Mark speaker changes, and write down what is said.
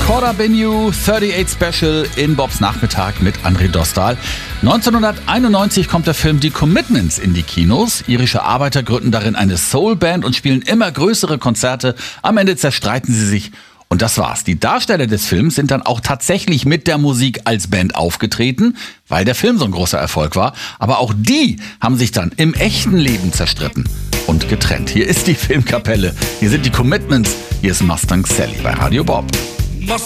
Speaker 1: Caught Up in You 38 Special in Bobs Nachmittag mit André Dostal. 1991 kommt der Film Die Commitments in die Kinos. Irische Arbeiter gründen darin eine Soulband und spielen immer größere Konzerte. Am Ende zerstreiten sie sich. Und das war's. Die Darsteller des Films sind dann auch tatsächlich mit der Musik als Band aufgetreten, weil der Film so ein großer Erfolg war. Aber auch die haben sich dann im echten Leben zerstritten und getrennt. Hier ist die Filmkapelle. Hier sind die Commitments. Hier ist Mustang Sally bei Radio Bob.